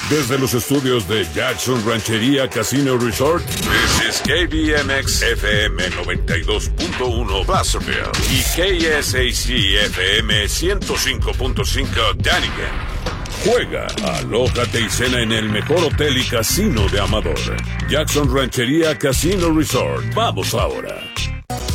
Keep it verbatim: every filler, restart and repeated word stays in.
Desde los estudios de Jackson Ranchería Casino Resort, this is K B M X F M noventa y dos punto uno Placerville y K S A C F M ciento cinco punto cinco Dunnigan. Juega, alójate y cena en el mejor hotel y casino de Amador, Jackson Ranchería Casino Resort. Vamos ahora.